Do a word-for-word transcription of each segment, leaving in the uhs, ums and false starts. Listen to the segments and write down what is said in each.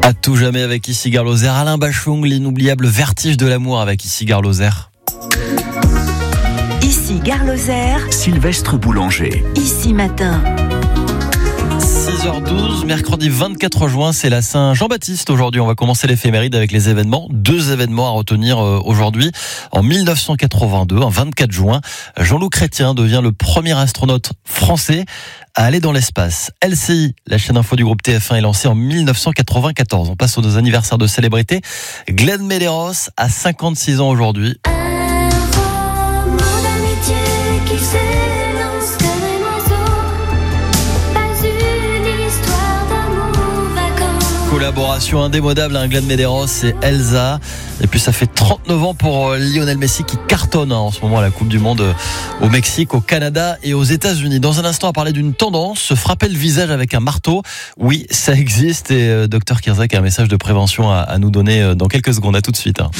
À tout jamais avec Ici Gare Lozère. Alain Bachung, l'inoubliable Vertige de l'amour avec Ici Gare Lozère. Ici Gare Lozère. Sylvestre Boulanger. Ici Matin. six heures douze, mercredi vingt-quatre juin, c'est la Saint-Jean-Baptiste aujourd'hui. On va commencer l'éphéméride avec les événements. Deux événements à retenir aujourd'hui. En mille neuf cent quatre-vingt-deux, un vingt-quatre juin, Jean-Loup Chrétien devient le premier astronaute français à aller dans l'espace. L C I, la chaîne info du groupe T F un, est lancée en mille neuf cent quatre-vingt-quatorze. On passe aux anniversaires de célébrités. Glenn Medeiros a cinquante-six ans aujourd'hui. Collaboration indémodable, hein, Glenn Medeiros et Elsa. Et puis ça fait trente-neuf ans pour Lionel Messi qui cartonne hein, en ce moment à la Coupe du Monde au Mexique, au Canada et aux États-Unis. Dans un instant, on va parler d'une tendance, se frapper le visage avec un marteau. Oui, ça existe et euh, Docteur Kirzek a un message de prévention à, à nous donner dans quelques secondes. À tout de suite. Hein.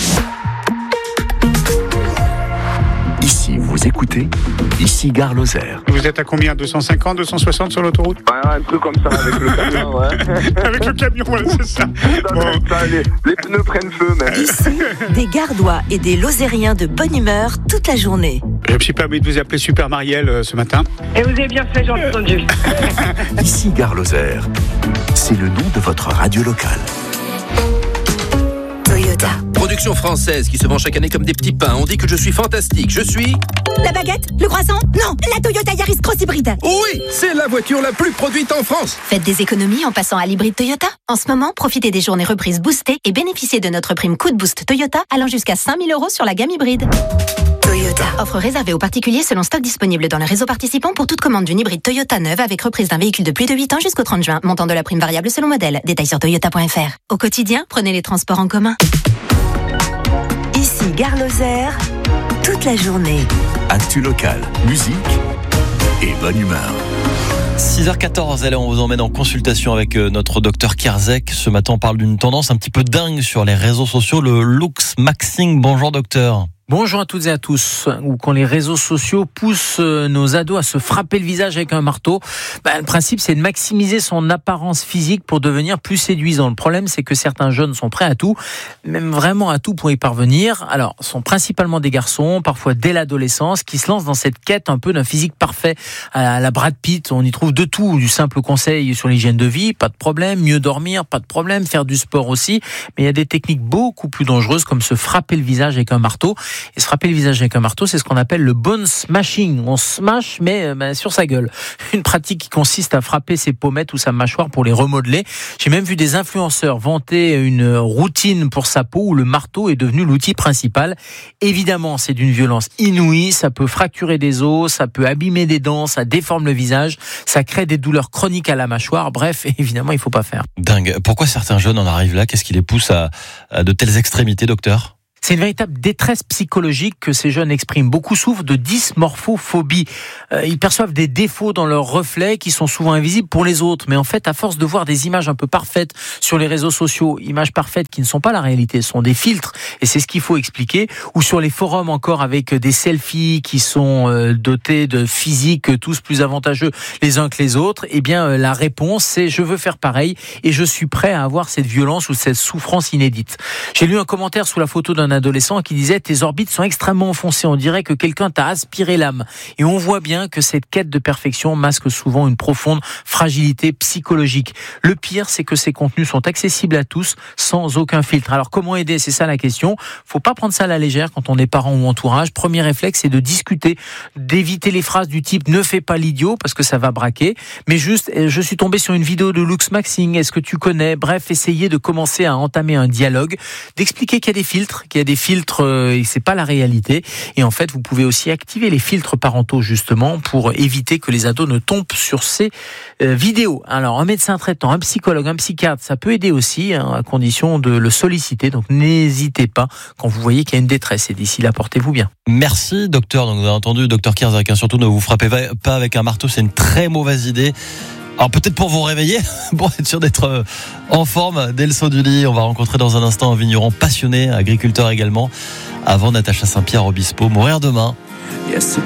Ici, vous écoutez Ici Gare Lozère. Vous êtes à combien? deux cent cinquante, deux cent soixante sur l'autoroute? Ouais, un truc comme ça, avec le camion, ouais. Avec le camion, ouais, c'est ça. ça, Bon. ça les, les pneus prennent feu, même. Ici, des Gardois et des Lozériens de bonne humeur toute la journée. Je me suis permis de vous appeler Super Marielle euh, ce matin. Et vous avez bien fait, j'ai entendu. Ici Gare Lozère. C'est le nom de votre radio locale. Toyota. Production française qui se vend chaque année comme des petits pains. On dit que je suis fantastique. Je suis... La baguette? Le croissant? Non, la Toyota Yaris Cross Hybride. Oui, c'est la voiture la plus produite en France. Faites des économies en passant à l'hybride Toyota. En ce moment, profitez des journées reprises boostées et bénéficiez de notre prime coup de boost Toyota allant jusqu'à cinq mille euros sur la gamme hybride. Toyota. Offre réservée aux particuliers selon stock disponible dans le réseau participant pour toute commande d'une hybride Toyota neuve avec reprise d'un véhicule de plus de huit ans jusqu'au trente juin. Montant de la prime variable selon modèle. Détails sur toyota point f r. Au quotidien, prenez les transports en commun. Ici Gare Lozère, toute la journée. Actu local, musique et bonne humeur. six heures quatorze, allez, on vous emmène en consultation avec notre docteur Kirzek. Ce matin, on parle d'une tendance un petit peu dingue sur les réseaux sociaux, le looks maxing. Bonjour docteur. Bonjour à toutes et à tous. Ou quand les réseaux sociaux poussent nos ados à se frapper le visage avec un marteau, ben, le principe c'est de maximiser son apparence physique pour devenir plus séduisant. Le problème c'est que certains jeunes sont prêts à tout, même vraiment à tout pour y parvenir. Alors, ce sont principalement des garçons, parfois dès l'adolescence, qui se lancent dans cette quête un peu d'un physique parfait à la Brad Pitt. On y trouve de tout, du simple conseil sur l'hygiène de vie, pas de problème, mieux dormir, pas de problème, faire du sport aussi. Mais il y a des techniques beaucoup plus dangereuses comme se frapper le visage avec un marteau. Et se frapper le visage avec un marteau, c'est ce qu'on appelle le bone smashing. On smash, mais ben, sur sa gueule. Une pratique qui consiste à frapper ses pommettes ou sa mâchoire pour les remodeler. J'ai même vu des influenceurs vanter une routine pour sa peau où le marteau est devenu l'outil principal. Évidemment, c'est d'une violence inouïe. Ça peut fracturer des os, ça peut abîmer des dents, ça déforme le visage, ça crée des douleurs chroniques à la mâchoire. Bref, évidemment, il ne faut pas faire. Dingue. Pourquoi certains jeunes en arrivent là? Qu'est-ce qui les pousse à, à de telles extrémités, docteur? C'est une véritable détresse psychologique que ces jeunes expriment. Beaucoup souffrent de dysmorphophobie. Euh, ils perçoivent des défauts dans leurs reflets qui sont souvent invisibles pour les autres. Mais en fait, à force de voir des images un peu parfaites sur les réseaux sociaux, images parfaites qui ne sont pas la réalité, ce sont des filtres, et c'est ce qu'il faut expliquer, ou sur les forums encore avec des selfies qui sont euh, dotés de physiques tous plus avantageux les uns que les autres, eh bien euh, la réponse c'est je veux faire pareil et je suis prêt à avoir cette violence ou cette souffrance inédite. J'ai lu un commentaire sous la photo d'un adolescent qui disait « Tes orbites sont extrêmement enfoncées, on dirait que quelqu'un t'a aspiré l'âme ». Et on voit bien que cette quête de perfection masque souvent une profonde fragilité psychologique. Le pire, c'est que ces contenus sont accessibles à tous, sans aucun filtre. Alors comment aider? C'est ça la question. Faut pas prendre ça à la légère quand on est parent ou entourage. Premier réflexe, c'est de discuter, d'éviter les phrases du type « Ne fais pas l'idiot » parce que ça va braquer. Mais juste, je suis tombé sur une vidéo de looks maxing, est-ce que tu connais? Bref, essayer de commencer à entamer un dialogue, d'expliquer qu'il y a des filtres, qu'il y a des filtres euh, et c'est pas la réalité. Et en fait, vous pouvez aussi activer les filtres parentaux justement pour éviter que les ados ne tombent sur ces euh, vidéos. Alors, un médecin traitant, un psychologue, un psychiatre, ça peut aider aussi hein, à condition de le solliciter. Donc, n'hésitez pas quand vous voyez qu'il y a une détresse. Et d'ici là, portez-vous bien. Merci, docteur. Donc, vous avez entendu, docteur Kirzek, hein, surtout ne vous frappez pas avec un marteau, c'est une très mauvaise idée. Alors peut-être pour vous réveiller, pour être sûr d'être en forme dès le saut du lit. On va rencontrer dans un instant un vigneron passionné, agriculteur également, avant Natacha Saint-Pierre Obispo. Mourir demain. Yes.